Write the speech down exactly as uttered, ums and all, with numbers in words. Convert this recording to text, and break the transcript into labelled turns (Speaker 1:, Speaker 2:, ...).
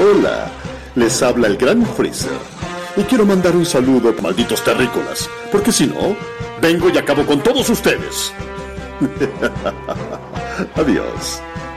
Speaker 1: Hola, les habla el Gran Freezer. Y quiero mandar un saludo, malditos terrícolas, porque si no, vengo y acabo con todos ustedes. Adiós.